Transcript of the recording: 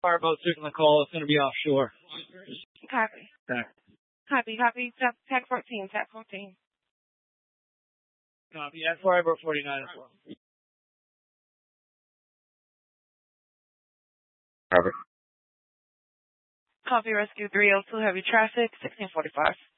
Our boat's taking the call. It's going to be offshore. Copy. Okay. Copy. Tag 14. Tag 14. Copy. At Firebird 49 as well. Robert. Copy Rescue 302 Heavy Traffic 1645.